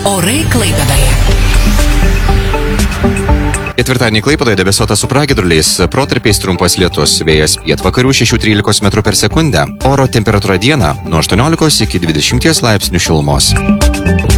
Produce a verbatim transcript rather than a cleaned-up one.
Orai Klaipėdoje. Ketvirtadienį Klaipėdoje debesuota su pragiedruliais, protarpiais trumpas lietus, vėjas pietvakarių šešių trylikos metrų per sekundę, oro temperatūra dieną nuo aštuoniolikos iki dvidešimties laipsnių šilumos.